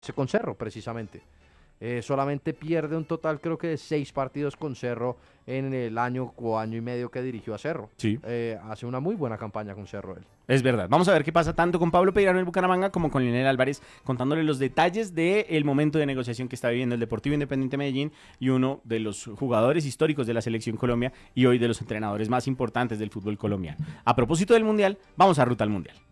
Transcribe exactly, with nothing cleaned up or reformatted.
con Cerro, precisamente. Eh, solamente pierde un total, creo que de seis partidos con Cerro en el año o año y medio que dirigió a Cerro. Sí. Eh, hace una muy buena campaña con Cerro él. Es verdad. Vamos a ver qué pasa tanto con Pablo Peirano en el Bucaramanga como con Lionel Álvarez, contándole los detalles del momento de negociación que está viviendo el Deportivo Independiente Medellín y uno de los jugadores históricos de la Selección Colombia y hoy de los entrenadores más importantes del fútbol colombiano. A propósito del Mundial, vamos a ruta al Mundial.